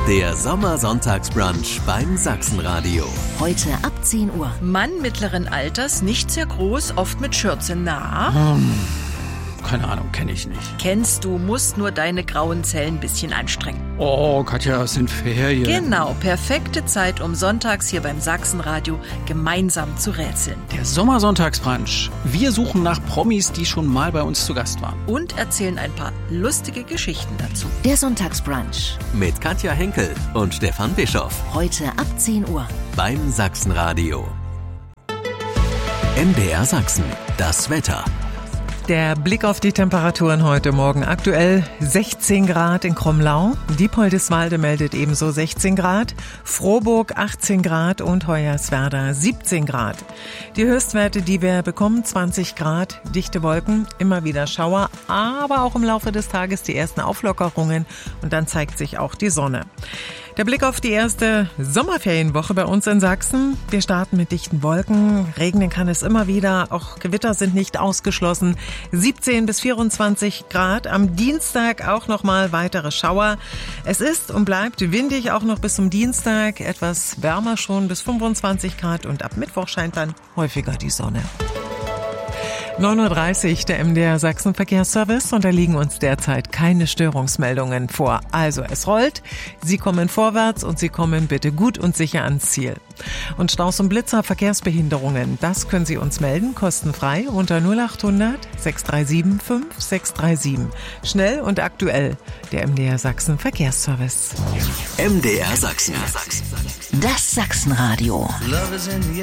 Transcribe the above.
Der Sommersonntagsbrunch beim Sachsenradio. Heute ab 10 Uhr. Mann mittleren Alters, nicht sehr groß, oft mit Schürze. Na? Keine Ahnung, kenne ich nicht. Kennst du, musst nur deine grauen Zellen ein bisschen anstrengen. Oh, Katja, es sind Ferien. Genau, perfekte Zeit, um sonntags hier beim Sachsenradio gemeinsam zu rätseln. Der Sommersonntagsbrunch. Wir suchen nach Promis, die schon mal bei uns zu Gast waren. Und erzählen ein paar lustige Geschichten dazu. Der Sonntagsbrunch. Mit Katja Henkel und Stefan Bischoff. Heute ab 10 Uhr. Beim Sachsenradio. MDR Sachsen. Das Wetter. Der Blick auf die Temperaturen heute Morgen. Aktuell 16 Grad in Kromlau. Diepoldiswalde meldet ebenso 16 Grad. Frohburg 18 Grad und Hoyerswerda 17 Grad. Die Höchstwerte, die wir bekommen, 20 Grad, dichte Wolken, immer wieder Schauer, aber auch im Laufe des Tages die ersten Auflockerungen und dann zeigt sich auch die Sonne. Der Blick auf die erste Sommerferienwoche bei uns in Sachsen. Wir starten mit dichten Wolken. Regnen kann es immer wieder. Auch Gewitter sind nicht ausgeschlossen. 17 bis 24 Grad. Am Dienstag auch nochmal weitere Schauer. Es ist und bleibt windig auch noch bis zum Dienstag. Etwas wärmer schon bis 25 Grad. Und ab Mittwoch scheint dann häufiger die Sonne. 9.30 Uhr, der MDR Sachsen Verkehrsservice, und da liegen uns derzeit keine Störungsmeldungen vor. Also es rollt, Sie kommen vorwärts und Sie kommen bitte gut und sicher ans Ziel. Und Staus und Blitzer, Verkehrsbehinderungen, das können Sie uns melden, kostenfrei unter 0800 637 5637. Schnell und aktuell, der MDR Sachsen Verkehrsservice. MDR Sachsen. Das Sachsenradio.